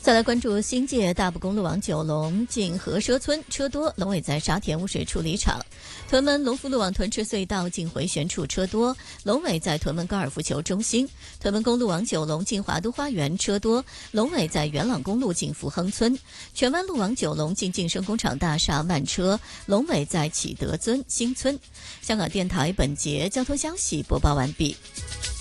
再来关注新界大埔公路往九龙进和奢村车多，龙尾在沙田污水处理厂；屯门龙福路往屯赤隧道进回旋处车多，龙尾在屯门高尔夫球中心；屯门公路往九龙进华都花园车多，龙尾在元朗公路进福亨村；荃湾路往九龙进晋升工厂大厦慢车，龙尾在启德村新村。香港电台本节交通消息播报完毕。